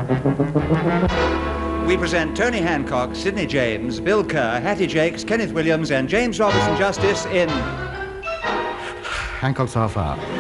We present Tony Hancock, Sidney James, Bill Kerr, Hattie Jacques, Kenneth Williams and James Robinson Justice in Hancock's Half Hour.